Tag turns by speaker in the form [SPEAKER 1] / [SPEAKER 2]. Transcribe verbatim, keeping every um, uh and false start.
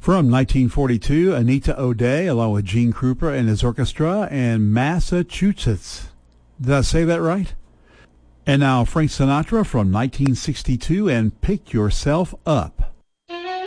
[SPEAKER 1] From nineteen forty-two, Anita O'Day, along with Gene Krupa and his orchestra, and Massachusetts. Did I say that right? And now Frank Sinatra from nineteen sixty-two and Pick Yourself Up.